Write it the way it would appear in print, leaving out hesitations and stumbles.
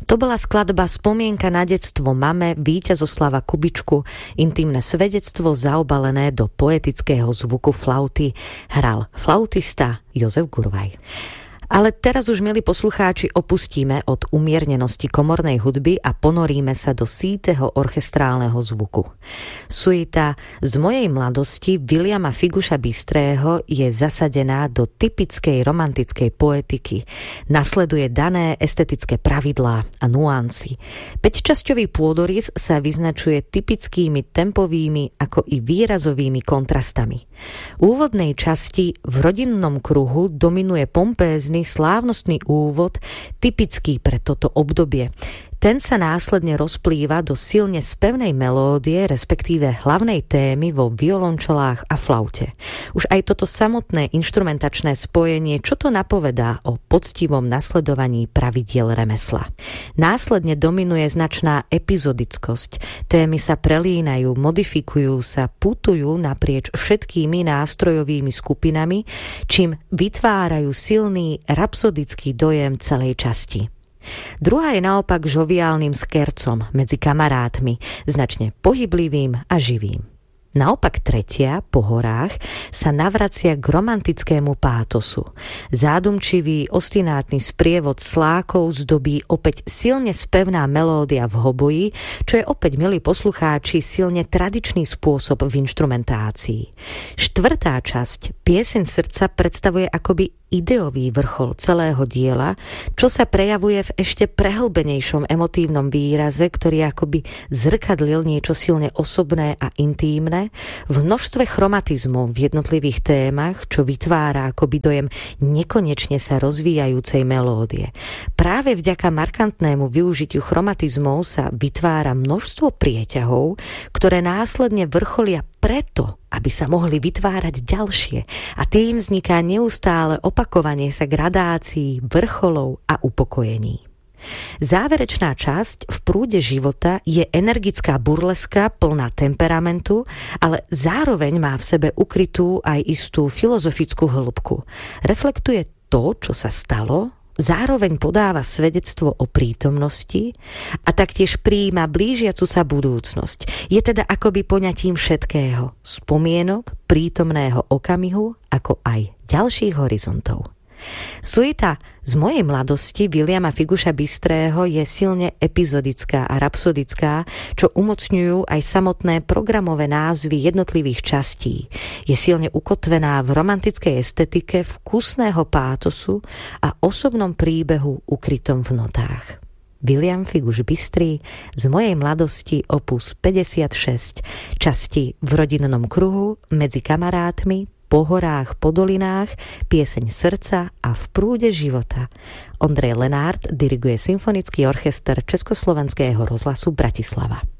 To bola skladba Spomienka na detstvo mame Víťazoslava Kubičku, intimné svedectvo zaobalené do poetického zvuku flauty. Hral flautista Jozef Gurvaj. Ale teraz už, milí poslucháči, opustíme od umiernenosti komornej hudby a ponoríme sa do sítého orchestrálneho zvuku. Suita Z mojej mladosti Viliama Figuša Bystrého je zasadená do typickej romantickej poetiky. Nasleduje dané estetické pravidlá a nuancy. Päťčasťový pôdorys sa vyznačuje typickými tempovými ako i výrazovými kontrastami. V úvodnej časti v rodinnom kruhu dominuje pompézny slávnostný úvod, typický pre toto obdobie. Ten sa následne rozplýva do silne spevnej melódie, respektíve hlavnej témy vo violončelách a flaute. Už aj toto samotné inštrumentačné spojenie, čo to napovedá o poctivom nasledovaní pravidiel remesla. Následne dominuje značná epizodickosť. Témy sa prelínajú, modifikujú sa, putujú naprieč všetkými nástrojovými skupinami, čím vytvárajú silný rapsodický dojem celej časti. Druhá je naopak žoviálnym skercom medzi kamarátmi, značne pohyblivým a živým. Naopak tretia, Po horách, sa navracia k romantickému pátosu. Zádumčivý, ostinátny sprievod slákov zdobí opäť silne spevná melódia v hoboji, čo je opäť, milí poslucháči, silne tradičný spôsob v inštrumentácii. Štvrtá časť, Pieseň srdca, predstavuje akoby ideový vrchol celého diela, čo sa prejavuje v ešte prehlbenejšom emotívnom výraze, ktorý akoby zrkadlil niečo silne osobné a intímne v množstve chromatizmov v jednotlivých témach, čo vytvára akoby dojem nekonečne sa rozvíjajúcej melódie. Práve vďaka markantnému využitiu chromatizmov sa vytvára množstvo prieťahov, ktoré následne vrcholia preto, aby sa mohli vytvárať ďalšie, a tým vzniká neustále opakovanie sa gradácií, vrcholov a upokojení. Záverečná časť V prúde života je energická burleska plná temperamentu, ale zároveň má v sebe ukrytú aj istú filozofickú hĺbku. Reflektuje to, čo sa stalo, zároveň podáva svedectvo o prítomnosti a taktiež prijíma blížiacu sa budúcnosť. Je teda akoby poňatím všetkého, spomienok, prítomného okamihu, ako aj ďalších horizontov. Suita Z mojej mladosti Viliama Figuša Bystrého je silne epizodická a rapsodická, čo umocňujú aj samotné programové názvy jednotlivých častí. Je silne ukotvená v romantickej estetike, vkusného pátosu a osobnom príbehu ukrytom v notách. Viliam Figuš Bystrý Z mojej mladosti opus 56, časti V rodinnom kruhu, Medzi kamarátmi, Po horách, po dolinách, Pieseň srdca a V prúde života. Ondrej Lenárt diriguje Symfonický orchester Československého rozhlasu Bratislava.